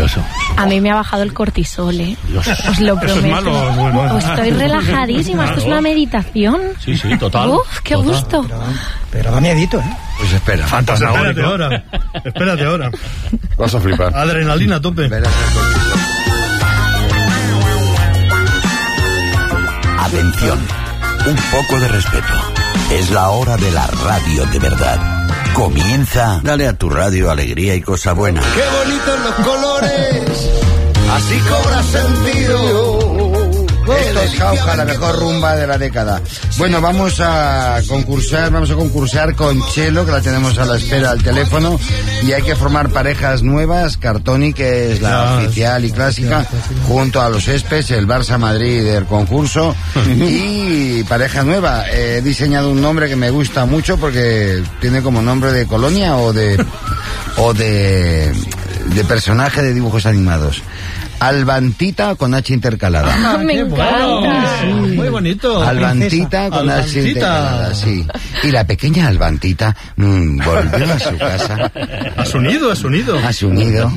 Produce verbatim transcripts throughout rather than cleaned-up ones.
maravilloso. A mí me ha bajado el cortisol, ¿eh? Dios. Os lo prometo. Eso es malo, es bueno. Pues estoy relajadísima, Claro. esto es una meditación. Sí, sí, total. Uf, qué total. gusto. Pero, pero da miedito, ¿eh? Pues espera. Espérate ahora. Espérate ahora. Vas a flipar. Adrenalina a tope. Verás el cortisol. Atención, un poco de respeto. Es la hora de la radio de verdad. Comienza. Dale a tu radio alegría y cosa buena. ¡Qué bonitos los colores! Así cobra sentido. Esto es Jauja, la mejor rumba de la década. Bueno, vamos a concursar, vamos a concursar con Chelo, que la tenemos a la espera al teléfono, y hay que formar parejas nuevas. Cartoni, que es la Ya, oficial y clásica, junto a los Espes, el Barça Madrid del concurso, y pareja nueva. He diseñado un nombre que me gusta mucho porque tiene como nombre de colonia o de o de de personaje de dibujos animados. Albantita con H intercalada. Ah, me qué encanta. bueno. Sí, muy bonito. Albantita con H Albantita. intercalada, sí. Y la pequeña Albantita mmm, volvió a su casa, A su nido, a su nido. a su nido,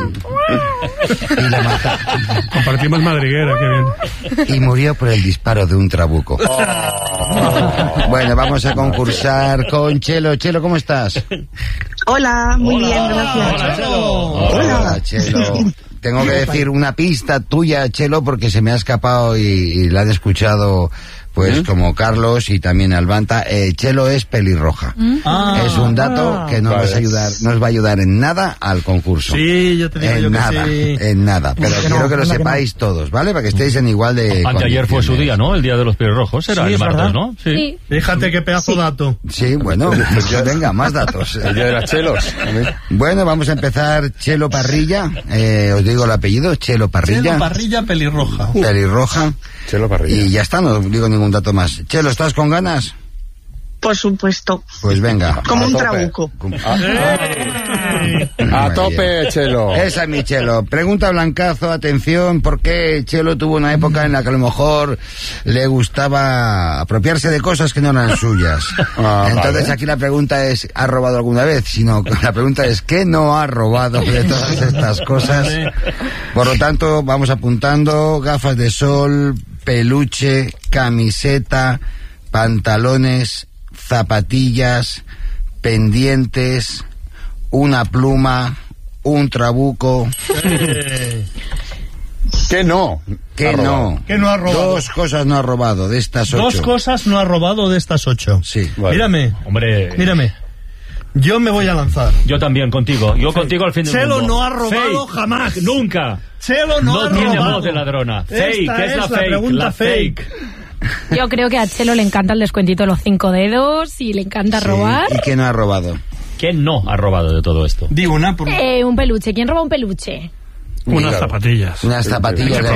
y la mata, Compartimos madriguera, qué bien. y murió por el disparo de un trabuco. Bueno, vamos a concursar con Chelo. Chelo, ¿cómo estás? Hola, muy bien, gracias. Hola, Chelo. Hola, Chelo. Tengo que decir una pista tuya, Chelo, porque se me ha escapado y, y la han escuchado, pues, como Carlos y también Albanta. Eh, Chelo es pelirroja. Ah. Es un dato que no Vale. nos va a ayudar, no os va a ayudar en nada al concurso. Sí, yo te digo En yo que nada, sí. en nada. Pero que quiero no, que lo anda que sepáis todos, ¿vale? Para que estéis en igual de Anteayer fue su condiciones. día, ¿no? El día de los pelirrojos. Era Sí, el es martes, verdad. ¿no? Sí. Fíjate qué pedazo dato. Sí, bueno, pues venga, más datos. El día de las chelos. Bueno, vamos a empezar. Chelo Parrilla, eh, os digo el apellido, Chelo Parrilla. Chelo Parrilla pelirroja. Pelirroja. Chelo Parrilla. Y ya está, no digo ningún dato más. Chelo, ¿estás con ganas? Por supuesto. Pues venga. Como A un tope. trabuco. A Muy tope, bien. Chelo. Esa es mi Chelo. Pregunta Blancazo, atención, ¿por qué Chelo tuvo una época en la que a lo mejor le gustaba apropiarse de cosas que no eran suyas? Ah, Entonces vale. aquí la pregunta es, ¿ha robado alguna vez? Sino la pregunta es, ¿qué no ha robado de todas estas cosas? Por lo tanto, vamos apuntando: gafas de sol, peluche, camiseta, pantalones, zapatillas, pendientes, una pluma, un trabuco. ¿Qué no? ¿Qué Ha robado. no? ¿Qué no ha robado? Dos cosas no ha robado de estas ocho. Dos cosas no ha robado de estas ocho. Sí. Vale. Mírame, Hombre. mírame. Yo me voy a lanzar. Yo también, contigo. Yo contigo al fin del Chelo mundo. no ha robado Fake. jamás. Nunca. Chelo no, No ha tiene robado. voz de ladrona. Esta Fake, es, es la la fake. pregunta La fake. Yo creo que a Chelo le encanta el descuentito de los cinco dedos y le encanta Sí. robar. ¿Y qué no ha robado? ¿Quién no ha robado de todo esto? Di una por... Eh, un peluche. ¿Quién roba un peluche? Unas Claro. zapatillas. Unas zapatillas de